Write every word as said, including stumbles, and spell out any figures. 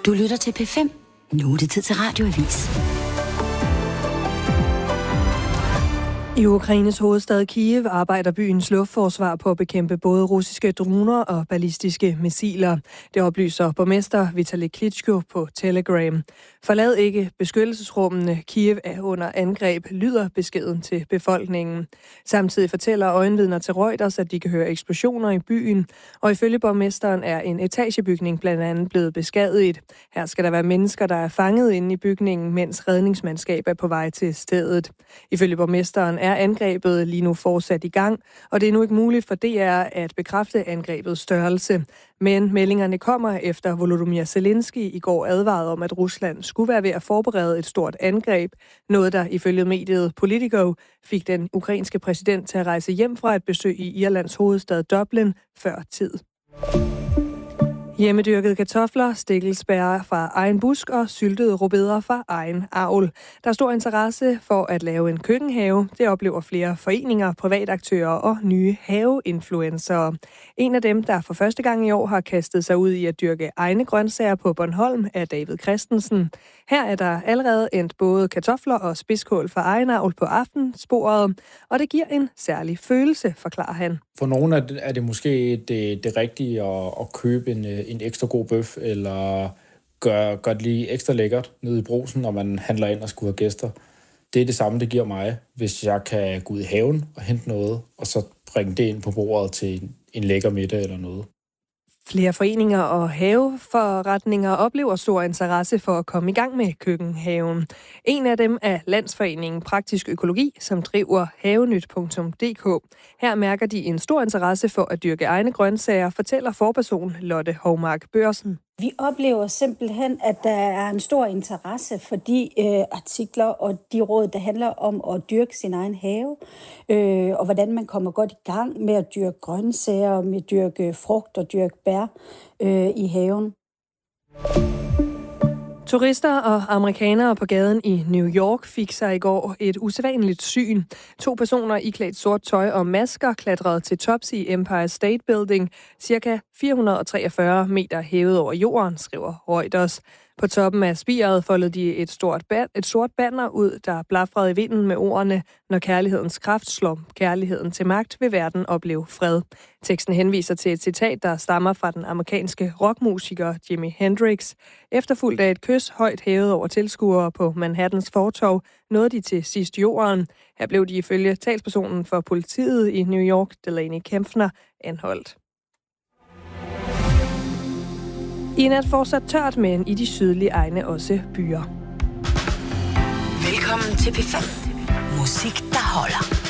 Du lytter til P fem. Nu er det tid til Radioavis. I Ukraines hovedstad Kiev arbejder byens luftforsvar på at bekæmpe både russiske droner og ballistiske missiler. Det oplyser borgmester Vitali Klitschko på Telegram. Forlad ikke beskyttelsesrummene. Kiev er under angreb, lyder beskeden til befolkningen. Samtidig fortæller øjenvidner til Reuters, at de kan høre eksplosioner i byen. Og ifølge borgmesteren er en etagebygning blandt andet blevet beskadiget. Her skal der være mennesker, der er fanget inde i bygningen, mens redningsmandskab er på vej til stedet. Ifølge borgmesteren er angrebet lige nu fortsat i gang, og det er nu ikke muligt for D R at bekræfte angrebets størrelse. Men meldingerne kommer efter Volodymyr Zelensky i går advarede om, at Rusland skulle være ved at forberede et stort angreb. Noget, der ifølge mediet Politico fik den ukrainske præsident til at rejse hjem fra et besøg i Irlands hovedstad Dublin før tid. Hjemmedyrkede kartofler, stikkelsbær fra egen busk og syltede rødbeder fra egen avl. Der er stor interesse for at lave en køkkenhave. Det oplever flere foreninger, privataktører og nye haveinfluencere. En af dem, der for første gang i år har kastet sig ud i at dyrke egne grøntsager på Bornholm, er David Christensen. Her er der allerede endt både kartofler og spidskål fra egen avl på aftensporet, og det giver en særlig følelse, forklarer han. For nogle er det, er det måske det, det rigtige at, at købe en, en ekstra god bøf, eller gøre gør det lige ekstra lækkert nede i Brugsen, når man handler ind og skulle have gæster. Det er det samme, det giver mig, hvis jeg kan gå ud i haven og hente noget, og så bringe det ind på bordet til en, en lækker middag eller noget. Flere foreninger og haveforretninger oplever stor interesse for at komme i gang med køkkenhaven. En af dem er Landsforeningen Praktisk Økologi, som driver havenyt punktum d k. Her mærker de en stor interesse for at dyrke egne grøntsager, fortæller forperson Lotte Hovmark Børsen. Vi oplever simpelthen, at der er en stor interesse for de øh, artikler og de råd, der handler om at dyrke sin egen have, øh, og hvordan man kommer godt i gang med at dyrke grøntsager, med at dyrke frugt og dyrke bær øh, i haven. Turister og amerikanere på gaden i New York fik sig i går et usædvanligt syn. To personer iklædt sort tøj og masker klatrede til tops i Empire State Building, cirka fire hundrede og treogfyrre meter hævet over jorden, skriver Reuters. På toppen af spiret foldede de et, stort ba- et sort banner ud, der blafrede i vinden med ordene: når kærlighedens kraft slår kærligheden til magt, vil verden opleve fred. Teksten henviser til et citat, der stammer fra den amerikanske rockmusiker Jimi Hendrix. Efterfulgt af et kys højt hævet over tilskuere på Manhattans fortov, nåede de til sidst jorden. Her blev de ifølge talspersonen for politiet i New York, Delaney Kempner, anholdt. I nat fortsat tørt, men i de sydlige egne også byer. Velkommen til P fem. Musik, der holder.